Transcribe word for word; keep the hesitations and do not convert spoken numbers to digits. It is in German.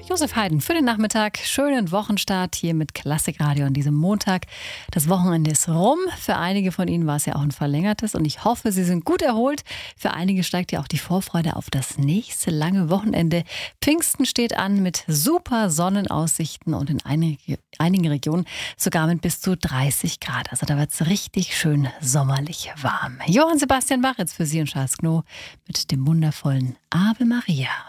Josef Haydn für den Nachmittag. Schönen Wochenstart hier mit Klassikradio an diesem Montag. Das Wochenende ist rum. Für einige von Ihnen war es ja auch ein verlängertes und ich hoffe, Sie sind gut erholt. Für einige steigt ja auch die Vorfreude auf das nächste lange Wochenende. Pfingsten steht an mit super Sonnenaussichten und in einige, einigen Regionen sogar mit bis zu dreißig Grad. Also da wird es richtig schön sommerlich warm. Johann Sebastian Bach jetzt für Sie und Charles Gno mit dem wundervollen Ave Maria.